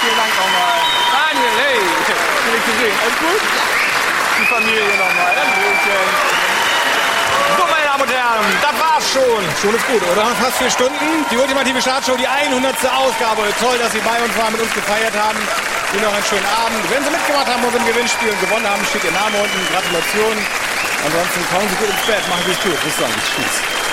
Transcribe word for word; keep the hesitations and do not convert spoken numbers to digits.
vielen Dank nochmal. Daniel, hey, schön dich zu sehen. Alles gut? Die Familie nochmal. Hallöchen. So, meine Damen und Herren, das war's schon. Schon ist gut, oder? Fast vier Stunden. Die ultimative Startshow, die hundertste Ausgabe. Toll, dass Sie bei uns waren, mit uns gefeiert haben. Ihnen noch einen schönen Abend. Wenn Sie mitgemacht haben, unserem Gewinnspiel und gewonnen haben, steht Ihr Name unten. Gratulation. Ansonsten kommen Sie gut ins Bett. Machen Sie es gut. Bis dann. Tschüss.